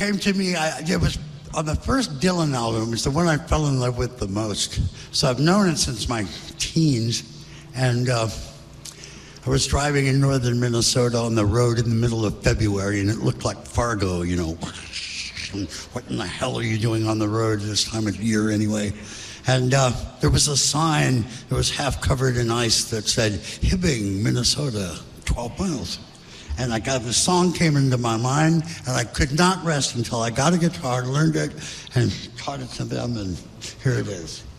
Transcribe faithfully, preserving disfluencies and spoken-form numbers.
came to me, I, it was on the first Dylan album. It's the one I fell in love with the most. So I've known it since my teens. And uh, I was driving in northern Minnesota on the road in the middle of February, and it looked like Fargo, you know. What in the hell are you doing on the road this time of year anyway? And uh, there was a sign that was half covered in ice that said, Hibbing, Minnesota, twelve miles. And I got the song came into my mind, and I could not rest until I got a guitar, learned it, and taught it to them, and here it is.